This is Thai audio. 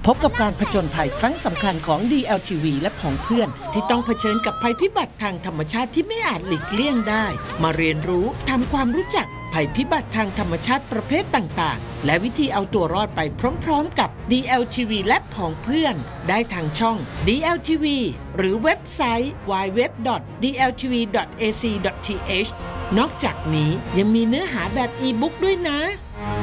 พบกับการผจญภัยครั้งสำคัญของ DLTV และของเพื่อนที่ต้องเผชิญกับภัยพิบัติทางธรรมชาติที่ไม่อาจหลีกเลี่ยงได้มาเรียนรู้ทำความรู้จักภัยพิบัติทางธรรมชาติประเภทต่างๆและวิธีเอาตัวรอดไปพร้อมๆกับ DLTV และของเพื่อนได้ทางช่อง DLTV หรือเว็บไซต์ www.dltv.ac.th นอกจากนี้ยังมีเนื้อหาแบบอีบุ๊กด้วยนะ